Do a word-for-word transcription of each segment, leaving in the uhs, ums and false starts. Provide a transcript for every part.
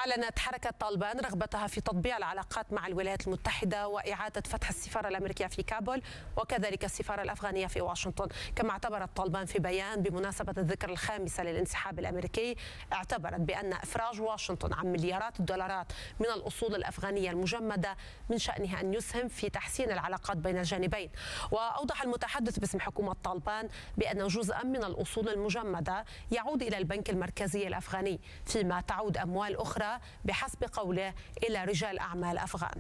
أعلنت حركة طالبان رغبتها في تطبيع العلاقات مع الولايات المتحدة وإعادة فتح السفارة الأمريكية في كابول وكذلك السفارة الأفغانية في واشنطن. كما اعتبرت طالبان في بيان بمناسبة الذكرى الخامسة للانسحاب الأمريكي، اعتبرت بأن إفراج واشنطن عن مليارات الدولارات من الأصول الأفغانية المجمدة من شأنها أن يسهم في تحسين العلاقات بين الجانبين. وأوضح المتحدث باسم حكومة طالبان بأن جزءا من الأصول المجمدة يعود إلى البنك المركزي الأفغاني، فيما تعود أموال أخرى بحسب قوله إلى رجال أعمال أفغان.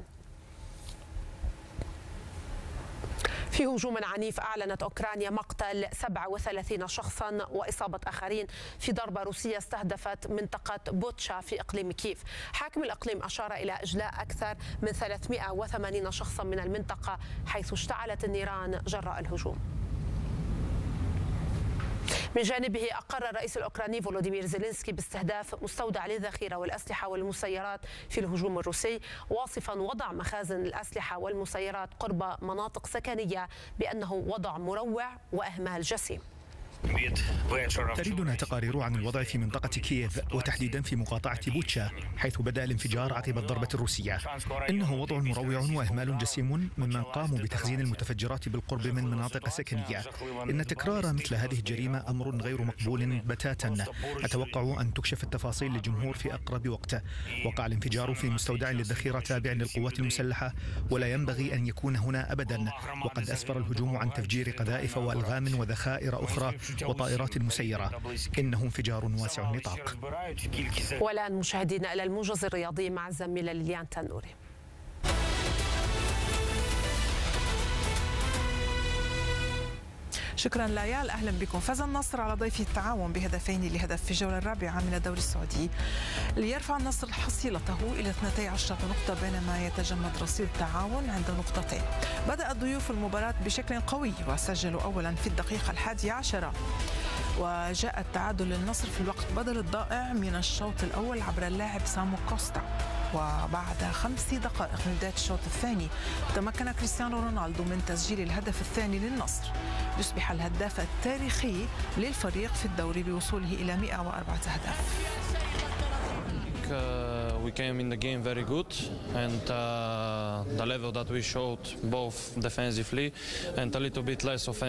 في هجوم عنيف أعلنت أوكرانيا مقتل سبعة وثلاثين شخصا وإصابة آخرين في ضربة روسية استهدفت منطقة بوتشا في إقليم كييف. حاكم الإقليم أشار إلى إجلاء أكثر من ثلاثمئة وثمانين شخصا من المنطقة، حيث اشتعلت النيران جراء الهجوم. من جانبه أقر الرئيس الأوكراني فولوديمير زيلينسكي باستهداف مستودع للذخيرة والأسلحة والمسيرات في الهجوم الروسي، واصفا وضع مخازن الأسلحة والمسيرات قرب مناطق سكنية بأنه وضع مروع وإهمال جسيم. تردنا تقارير عن الوضع في منطقة كييف وتحديدا في مقاطعة بوتشا حيث بدأ الانفجار عقب الضربة الروسية. إنه وضع مروع وإهمال جسيم ممن قاموا بتخزين المتفجرات بالقرب من مناطق سكنية. إن تكرار مثل هذه الجريمة أمر غير مقبول بتاتا. أتوقع أن تكشف التفاصيل للجمهور في أقرب وقت. وقع الانفجار في مستودع للذخيرة تابع للقوات المسلحة ولا ينبغي أن يكون هنا أبدا. وقد أسفر الهجوم عن تفجير قذائف وألغام وذخائر أخرى وطائرات مسيرة. إنه انفجار واسع النطاق. والآن مشاهدينا إلى الموجز الرياضي مع الزميلة ليليان تنوري. شكرا ليال، أهلا بكم. فاز النصر على ضيف التعاون بهدفين لهدف في الجولة الرابعة من الدوري السعودي ليرفع النصر حصيلته إلى اثنتي عشرة نقطة، بينما يتجمد رصيد التعاون عند نقطتين. بدأ الضيوف المباراة بشكل قوي وسجلوا أولا في الدقيقة الحادية عشرة، وجاء التعادل للنصر في الوقت بدل الضائع من الشوط الأول عبر اللاعب سامو كوستا. وبعد خمس دقائق من بداية الشوط الثاني تمكن كريستيانو رونالدو من تسجيل الهدف الثاني للنصر، يصبح الهداف التاريخي للفريق في الدوري بوصوله إلى مئة وأربعة أهداف. Uh, we came in the game very good, and uh, the level that we showed both defensively and a little bit less offensively.